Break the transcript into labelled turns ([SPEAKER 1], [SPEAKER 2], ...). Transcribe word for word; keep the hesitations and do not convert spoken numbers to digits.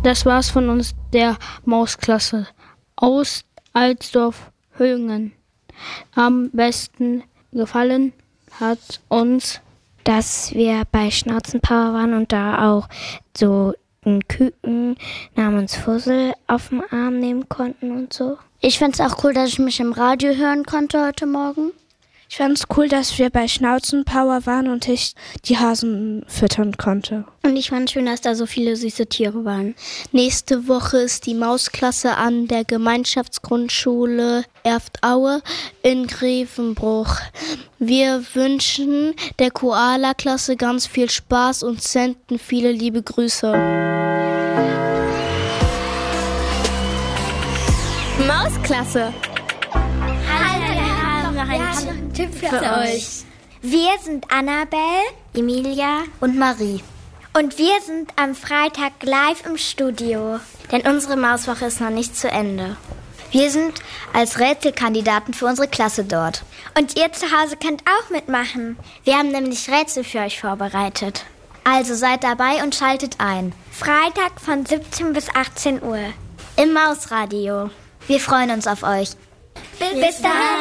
[SPEAKER 1] Das war's von uns, der Mausklasse aus Alsdorf-Höhingen. Am besten gefallen hat uns,
[SPEAKER 2] dass wir bei Schnauzenpower waren und da auch so einen Küken namens Fussel auf den Arm nehmen konnten und so.
[SPEAKER 3] Ich fand's auch cool, dass ich mich im Radio hören konnte heute Morgen.
[SPEAKER 4] Ich fand's cool, dass wir bei Schnauzenpower waren und ich die Hasen füttern konnte.
[SPEAKER 3] Und ich fand schön, dass da so viele süße Tiere waren.
[SPEAKER 5] Nächste Woche ist die Mausklasse an der Gemeinschaftsgrundschule Erftaue in Grevenbruch. Wir wünschen der Koala-Klasse ganz viel Spaß und senden viele liebe Grüße.
[SPEAKER 6] Mausklasse.
[SPEAKER 7] Wir haben noch einen Tipp für,
[SPEAKER 6] für
[SPEAKER 7] euch.
[SPEAKER 6] euch.
[SPEAKER 7] Wir sind Annabelle,
[SPEAKER 3] Emilia und Marie.
[SPEAKER 7] Und wir sind am Freitag live im Studio.
[SPEAKER 3] Denn unsere Mauswoche ist noch nicht zu Ende. Wir sind als Rätselkandidaten für unsere Klasse dort.
[SPEAKER 7] Und ihr zu Hause könnt auch mitmachen.
[SPEAKER 3] Wir haben nämlich Rätsel für euch vorbereitet. Also seid dabei und schaltet ein.
[SPEAKER 7] Freitag von siebzehn bis achtzehn Uhr.
[SPEAKER 3] Im Mausradio. Wir freuen uns auf euch.
[SPEAKER 7] Bis, Bis dahin.